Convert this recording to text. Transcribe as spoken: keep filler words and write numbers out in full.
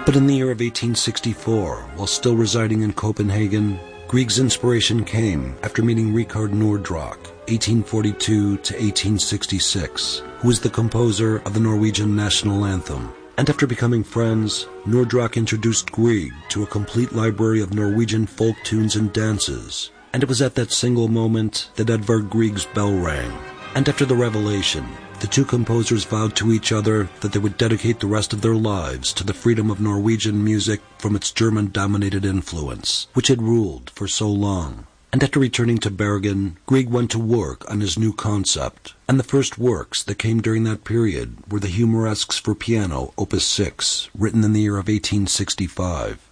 But in the year of eighteen sixty-four, while still residing in Copenhagen, Grieg's inspiration came after meeting Richard Nordraak, eighteen forty-two to eighteen sixty-six, who was the composer of the Norwegian national anthem. And after becoming friends, Nordraak introduced Grieg to a complete library of Norwegian folk tunes and dances. And it was at that single moment that Edvard Grieg's bell rang. And after the revelation, the two composers vowed to each other that they would dedicate the rest of their lives to the freedom of Norwegian music from its German-dominated influence, which had ruled for so long. And after returning to Bergen, Grieg went to work on his new concept, and the first works that came during that period were the Humoresques for piano, opus six, written in the year of eighteen sixty-five.